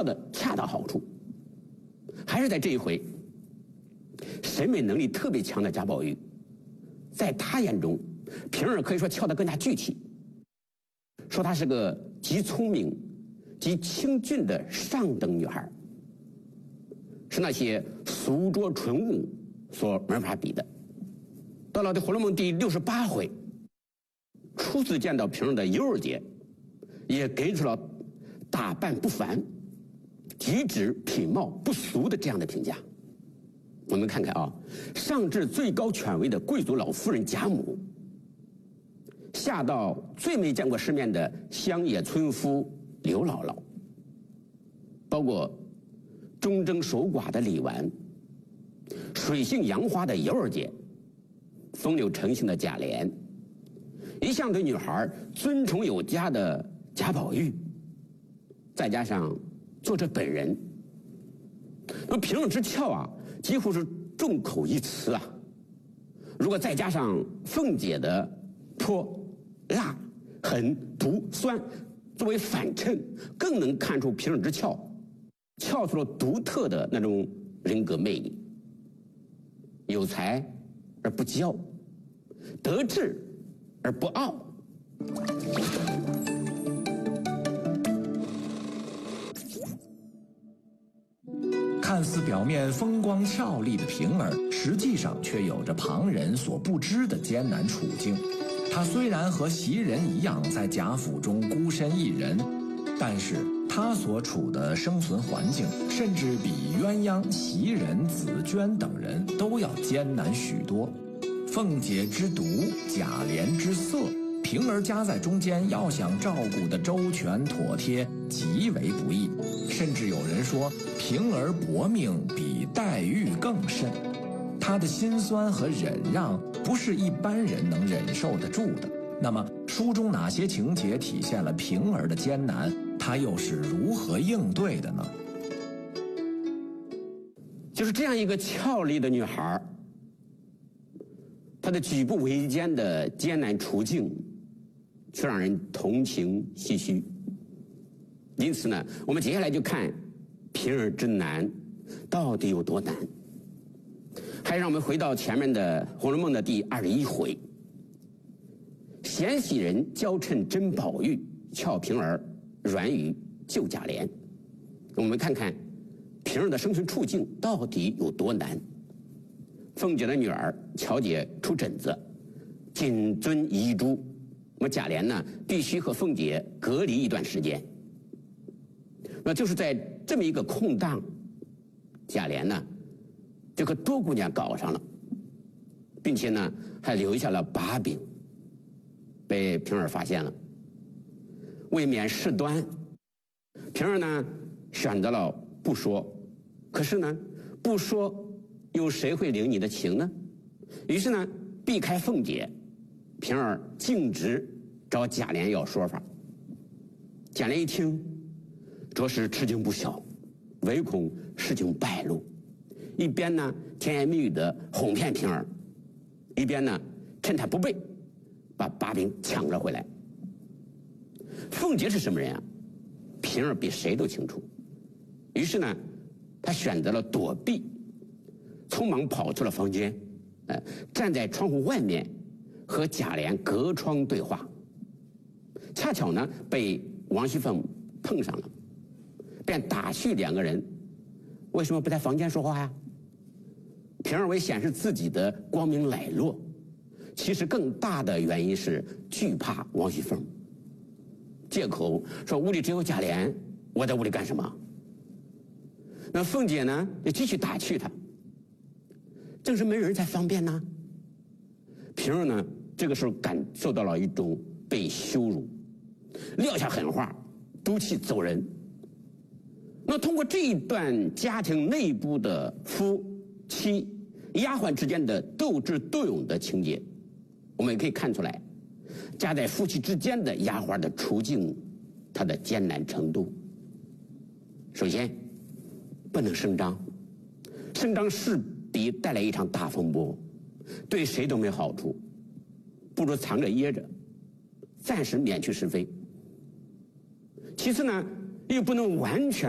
的恰到好处。还是在这一回，审美能力特别强的贾宝玉，在他眼中，平儿可以说俏得更加具体，说她是个极聪明、极清俊的上等女孩，是那些俗拙纯物所没法比的。到了《红楼梦》第68回，初次见到平儿的尤二姐，也给出了打扮不凡、举止品貌不俗的这样的评价。我们看看啊，上至最高权威的贵族老夫人贾母，下到最没见过世面的乡野村夫刘姥姥，包括忠贞守寡的李纨，水性杨花的尤二姐，风流成性的贾琏，一向对女孩尊崇有加的贾宝玉，再加上作者本人，那平儿之俏啊，几乎是众口一词啊。如果再加上凤姐的泼、辣、狠、毒、酸作为反衬，更能看出平儿之俏，俏出了独特的那种人格魅力。有才而不骄，得志而不傲。 看似表面风光俏丽的平儿，实际上却有着旁人所不知的艰难处境。她虽然和袭人一样在贾府中孤身一人，但是她所处的生存环境，甚至比鸳鸯、袭人、紫鹃等人都要艰难许多。凤姐之毒，贾琏之色，平儿夹在中间，要想照顾的周全妥帖，极为不易。甚至有人说，平儿薄命比黛玉更甚。她的辛酸和忍让，不是一般人能忍受得住的。那么，书中哪些情节体现了平儿的艰难？她又是如何应对的呢？ 就是这样一个俏丽的女孩，她的举步维艰的艰难处境，却让人同情唏嘘。因此呢，我们接下来就看平儿之难到底有多难。还让我们回到前面的《红楼梦》的第21回，贤喜人娇嗔甄宝玉，俏平儿软语救贾琏。我们看看平儿的生存处境到底有多难。凤姐的女儿巧姐出疹子，谨遵遗嘱，那么贾琏呢必须和凤姐隔离一段时间。那就是在这么一个空档，贾琏呢就和多姑娘搞上了，并且呢还留下了把柄，被平儿发现了。为免事端，平儿呢选择了不说。可是呢不说，有谁会领你的情呢？于是呢避开凤姐，平儿径直找贾琏要说法。贾琏一听，着实吃惊不小，唯恐事情败露，一边呢甜言蜜语的哄骗平儿，一边呢趁他不备，把把柄抢了回来。凤姐是什么人啊？平儿比谁都清楚。于是呢他选择了躲避，匆忙跑出了房间，站在窗户外面和贾琏隔窗对话。恰巧呢被王熙凤碰上了，便打趣两个人为什么不在房间说话呀？平儿为显示自己的光明磊落，其实更大的原因是惧怕王熙凤，借口说屋里只有贾琏，我在屋里干什么？那凤姐呢就继续打趣他，正是没人才方便呢。平儿呢这个时候感受到了一种被羞辱，撂下狠话，赌气走人。那通过这一段家庭内部的夫妻丫鬟之间的斗智斗勇的情节，我们也可以看出来夹在夫妻之间的丫鬟的处境，她的艰难程度。首先不能声张，声张势必带来一场大风波，对谁都没好处，不如藏着掖着，暂时免去是非。其次呢又不能完全